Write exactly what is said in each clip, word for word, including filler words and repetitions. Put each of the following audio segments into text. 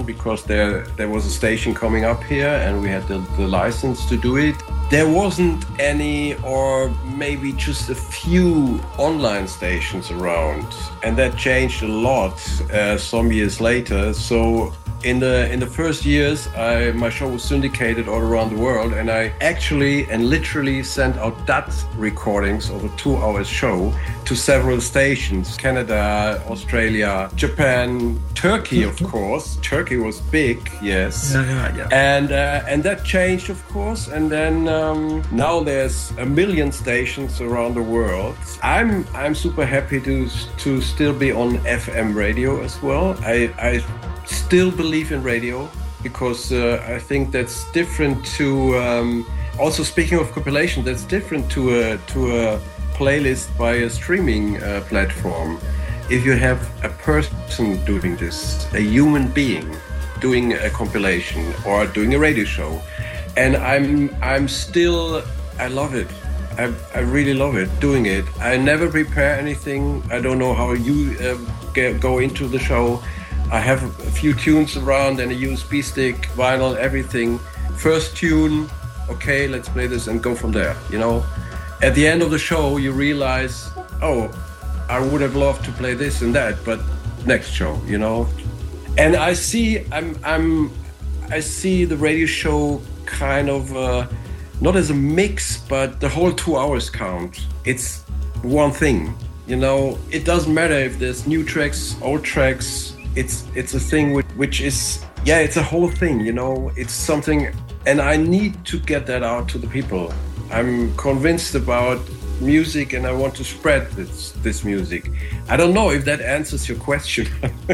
because there there was a station coming up here and we had the, the license to do it. There wasn't any, or maybe just a few online stations around, and that changed a lot uh, some years later. So in the in the first years, I, my show was syndicated all around the world, and I actually and literally sent out D A T recordings of a two-hour show to several stations: Canada, Australia, Japan, Turkey, of course. Turkey was big, yes. Yeah, yeah, yeah. And uh, and that changed, of course. And then um, now there's a million stations around the world. I'm I'm super happy to to still be on F M radio as well. I I still believe in radio because uh, I think that's different to. Um, also, speaking of compilation, that's different to a to a playlist by a streaming uh, platform. If you have a person doing this, a human being doing a compilation or doing a radio show, and I'm I'm still I love it. I I really love it doing it. I never prepare anything. I don't know how you uh, get, go into the show. I have a few tunes around and a U S B stick, vinyl, everything. First tune, okay, let's play this and go from there, you know. At the end of the show, you realize, oh, I would have loved to play this and that, but next show, you know. And I see, I'm, I'm, I see the radio show kind of uh, not as a mix, but the whole two hours count. It's one thing, you know. It doesn't matter if there's new tracks, old tracks. It's it's a thing which, which is, yeah, it's a whole thing, you know. It's something, and I need to get that out to the people. I'm convinced about music and I want to spread this, this music. I don't know if that answers your question.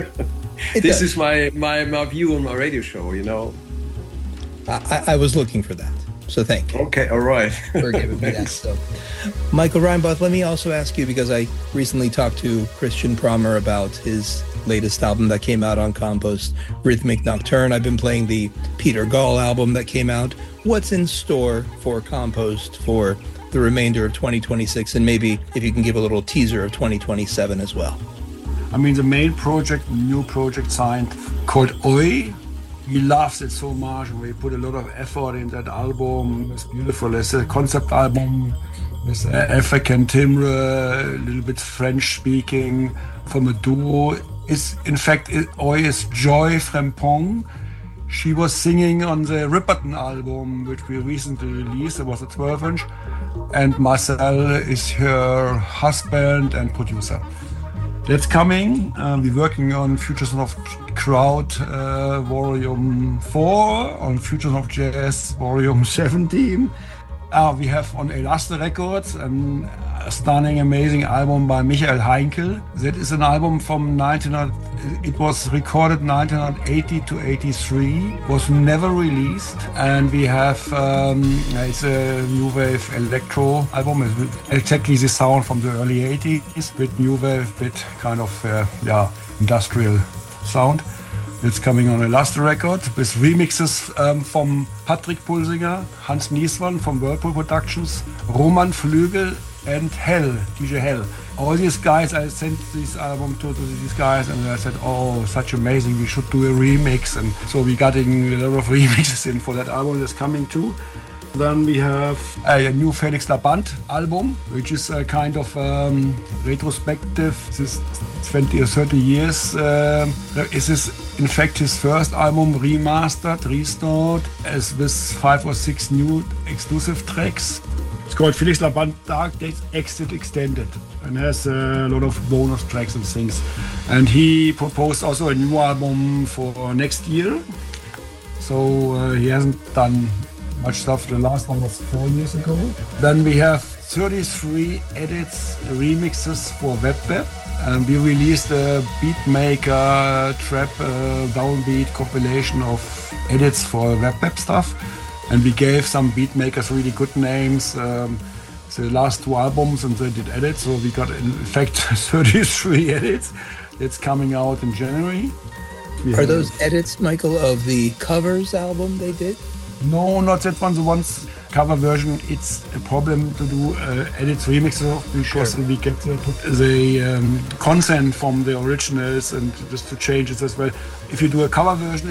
This does. is my, my, my view on my radio show, you know. I, I was looking for that, so thank you. Okay, all right. For giving me that stuff. Michael Reinboth, let me also ask you, because I recently talked to Christian Promer about his latest album that came out on Compost, Rhythmic Nocturne. I've been playing the Peter Gall album that came out. What's in store for Compost for the remainder of twenty twenty-six, and maybe if you can give a little teaser of twenty twenty-seven as well? I mean, the main project, new project signed, called Oi. He loves it so much. We put a lot of effort in that album. It's beautiful. It's a concept album with African timbre, a little bit French speaking, from a duo. Is in fact, Oi is Joy Frempong. She was singing on the Ripperton album, which we recently released. It was a twelve inch. And Marcel is her husband and producer. That's coming. Uh, we're working on Futures of Crowd uh, Volume four, on Futures of Jazz Volume seventeen. Uh, we have on Elaste Records an, a stunning, amazing album by Michael Heinkel. That is an album from nineteen hundred. It was recorded nineteen eighty to eighty-three. Was never released, and we have um, it's a new wave electro album. It's exactly the sound from the early eighties, with new wave, with kind of uh, yeah industrial sound. It's coming on Elaste Record with remixes um, from Patrick Pulsinger, Hans Niesmann from Whirlpool Productions, Roman Flügel, and Hell, D J Hell. All these guys, I sent this album to, to these guys, and I said, oh, such amazing, we should do a remix. And so we got in a lot of remixes in for that album that's coming too. Then we have a new Felix Laband album, which is a kind of um, retrospective. This is twenty or thirty years. Uh, this is in fact his first album, remastered, restored, as with five or six new exclusive tracks. It's called Felix Laband Dark Days Exit Extended, and has a lot of bonus tracks and things. And he proposed also a new album for next year. So uh, he hasn't done much stuff. The last one was four years ago. Then we have thirty-three edits, remixes for WebWeb. And we released a beatmaker trap uh, downbeat compilation of edits for WebWeb stuff. And we gave some beatmakers really good names. Um, the last two albums, and they did edits. So we got in fact thirty-three edits. It's coming out in January. We Are those edits, Michael, of the covers album they did? No, not that one. The one's cover version, it's a problem to do uh, edits, remixes of, because sure. we get the, the um, consent from the originals and just to change it as well. If you do a cover version,